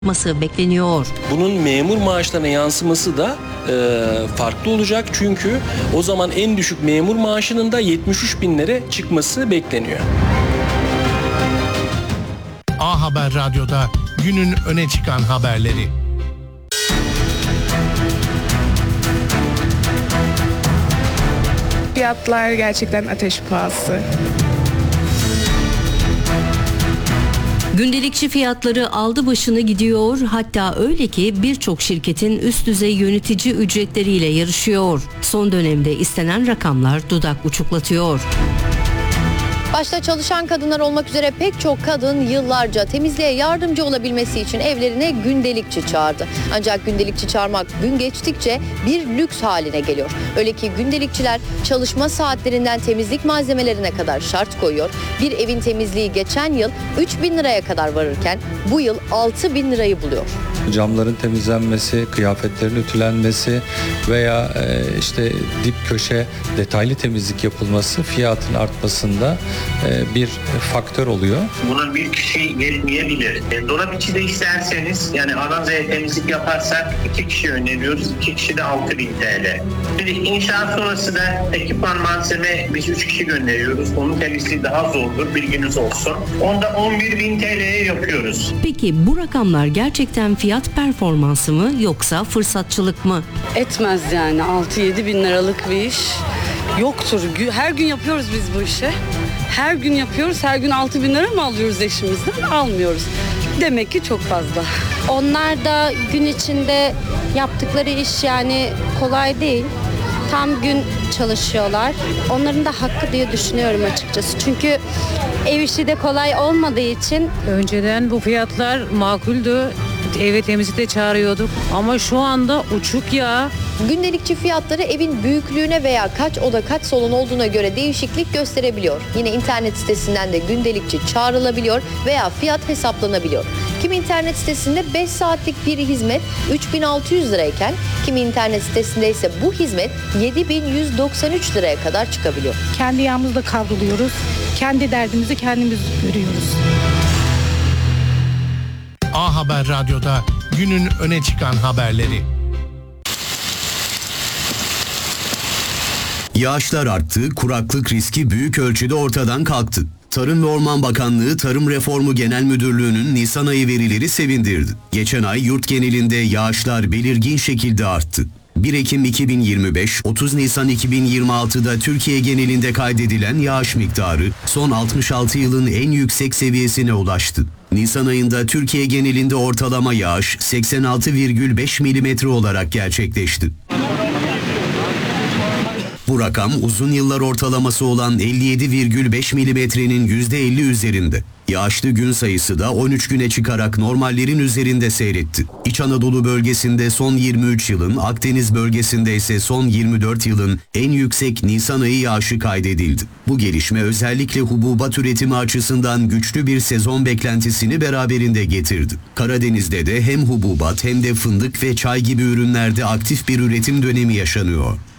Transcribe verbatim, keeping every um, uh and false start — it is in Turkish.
yapması bekleniyor. Bunun memur maaşlarına yansıması da e, farklı olacak çünkü o zaman en düşük memur maaşının da yetmiş üç binlere çıkması bekleniyor. A Haber Radyo'da günün öne çıkan haberleri. Fiyatlar gerçekten ateş pahası. Gündelikçi fiyatları aldı başını gidiyor, hatta öyle ki birçok şirketin üst düzey yönetici ücretleriyle yarışıyor. Son dönemde istenen rakamlar dudak uçuklatıyor. Başta çalışan kadınlar olmak üzere pek çok kadın yıllarca temizliğe yardımcı olabilmesi için evlerine gündelikçi çağırdı. Ancak gündelikçi çağırmak gün geçtikçe bir lüks haline geliyor. Öyle ki gündelikçiler çalışma saatlerinden temizlik malzemelerine kadar şart koyuyor. Bir evin temizliği geçen yıl üç bin liraya kadar varırken bu yıl altı bin lirayı buluyor. Camların temizlenmesi, kıyafetlerin ütülenmesi veya işte dip köşe detaylı temizlik yapılması fiyatın artmasında bir faktör oluyor. Buna bir kişi yetmeyebilir. Dolap içi de isterseniz yani aranzaya temizlik yaparsak iki kişi öneriyoruz. iki kişi de altı bin T L. Şimdi inşaat sonrası da ekipman malzeme biz üç kişi gönderiyoruz. Onun temizliği daha zordur, bilginiz olsun. Onda on bir bin T L'ye yapıyoruz. Peki bu rakamlar gerçekten fiyat performansı mı yoksa fırsatçılık mı? Etmez yani altı yedi bin liralık bir iş yoktur. Her gün yapıyoruz biz bu işi. Her gün yapıyoruz. Her gün altı bin lira mı alıyoruz eşimizden? Almıyoruz. Demek ki çok fazla. Onlar da gün içinde yaptıkları iş yani kolay değil. Tam gün çalışıyorlar. Onların da hakkı diye düşünüyorum açıkçası. Çünkü ev işi de kolay olmadığı için. Önceden bu fiyatlar makuldü. Eve temizlikte çağırıyorduk ama şu anda uçuk ya. Gündelikçi fiyatları evin büyüklüğüne veya kaç oda kaç salon olduğuna göre değişiklik gösterebiliyor. Yine internet sitesinden de gündelikçi çağrılabiliyor veya fiyat hesaplanabiliyor. Kimi internet sitesinde beş saatlik bir hizmet üç bin altı yüz lirayken kimi internet sitesinde ise bu hizmet yedi bin yüz doksan üç liraya kadar çıkabiliyor. Kendi yağımızda kavruluyoruz. Kendi derdimizi kendimiz görüyoruz. A Haber Radyo'da günün öne çıkan haberleri. Yağışlar arttı, kuraklık riski büyük ölçüde ortadan kalktı. Tarım ve Orman Bakanlığı Tarım Reformu Genel Müdürlüğü'nün Nisan ayı verileri sevindirdi. Geçen ay yurt genelinde yağışlar belirgin şekilde arttı. bir Ekim iki bin yirmi beş, otuz Nisan iki bin yirmi altıda Türkiye genelinde kaydedilen yağış miktarı son altmış altı yılın en yüksek seviyesine ulaştı. Nisan ayında Türkiye genelinde ortalama yağış seksen altı virgül beş milimetre olarak gerçekleşti. Bu rakam uzun yıllar ortalaması olan elli yedi virgül beş milimetrenin yüzde elli üzerinde. Yağışlı gün sayısı da on üç güne çıkarak normallerin üzerinde seyretti. İç Anadolu bölgesinde son yirmi üç yılın, Akdeniz bölgesinde ise son yirmi dört yılın en yüksek Nisan ayı yağışı kaydedildi. Bu gelişme özellikle hububat üretimi açısından güçlü bir sezon beklentisini beraberinde getirdi. Karadeniz'de de hem hububat hem de fındık ve çay gibi ürünlerde aktif bir üretim dönemi yaşanıyor.